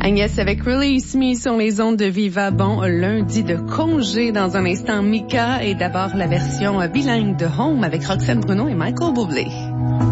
Agnès avec Release Me sur les ondes de Viva. Bon, lundi de congé dans un instant Mika et d'abord la version bilingue de Home avec Roxane Bruno et Michael Bublé.